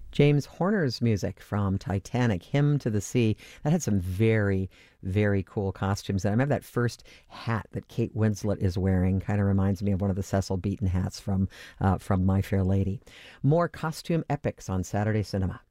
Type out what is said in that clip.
James Horner's music from Titanic, Hymn to the Sea. That had some very, very cool costumes. And I remember that first hat that Kate Winslet is wearing kind of reminds me of one of the Cecil Beaton hats from My Fair Lady. More costume epics on Saturday Cinema.